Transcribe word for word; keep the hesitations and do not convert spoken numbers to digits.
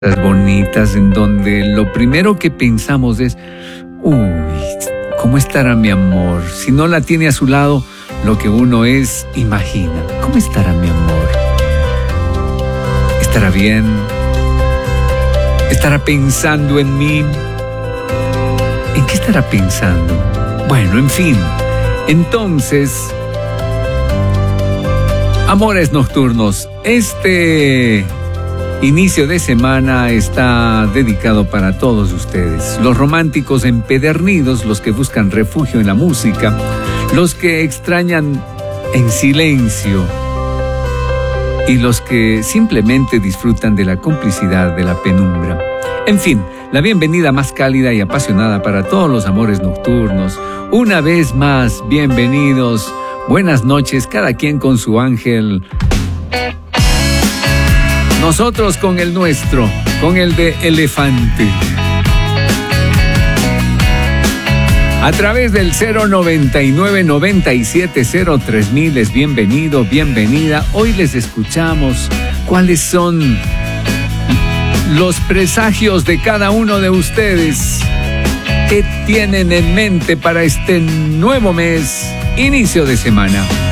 bonitas en donde lo primero que pensamos es, uy, ¿cómo estará mi amor? Si no la tiene a su lado, lo que uno es, imagina, ¿cómo estará mi amor? ¿Estará bien? ¿Estará pensando en mí? ¿En qué estará pensando? Bueno, en fin, entonces, amores nocturnos, este inicio de semana está dedicado para todos ustedes, los románticos empedernidos, los que buscan refugio en la música, los que extrañan en silencio y los que simplemente disfrutan de la complicidad de la penumbra. En fin, la bienvenida más cálida y apasionada para todos los amores nocturnos. Una vez más, bienvenidos, buenas noches, cada quien con su ángel. Nosotros con el nuestro, con el de elefante. A través del cero noventa y nueve, noventa y siete, cero tres mil es bienvenido, bienvenida. Hoy les escuchamos cuáles son los presagios de cada uno de ustedes. ¿Qué tienen en mente para este nuevo mes, inicio de semana?